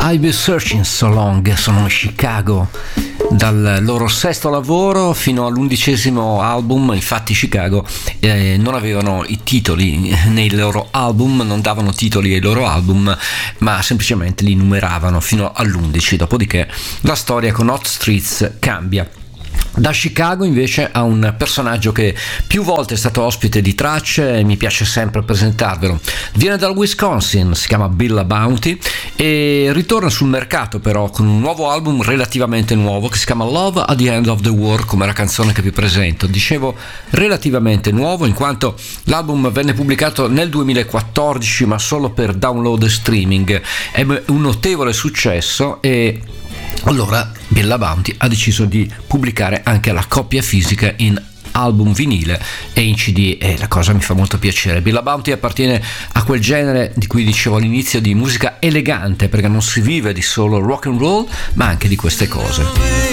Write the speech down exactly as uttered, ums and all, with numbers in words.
I've Been Searching So Long sono a Chicago, dal loro sesto lavoro fino all'undicesimo album. Infatti Chicago eh, non avevano i titoli nei loro album, non davano titoli ai loro album, ma semplicemente li numeravano fino all'undici, dopodiché la storia con Hot Streets cambia. Da Chicago invece a un personaggio che più volte è stato ospite di tracce e mi piace sempre presentarvelo. Viene dal Wisconsin, si chiama Billa Bounty e ritorna sul mercato però con un nuovo album relativamente nuovo che si chiama Love at the End of the War, come la canzone che vi presento. Dicevo relativamente nuovo in quanto l'album venne pubblicato nel duemilaquattordici ma solo per download e streaming. Ebbe un notevole successo e allora Billa Bounty ha deciso di pubblicare anche la coppia fisica in album vinile e in C D e la cosa mi fa molto piacere. Billa Bounty appartiene a quel genere di cui dicevo all'inizio, di musica elegante, perché non si vive di solo rock and roll ma anche di queste cose.